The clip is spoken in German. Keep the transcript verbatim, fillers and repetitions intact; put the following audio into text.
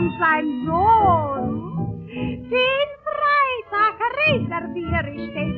kommt sein Sohn. Den Freitag reserviere ich den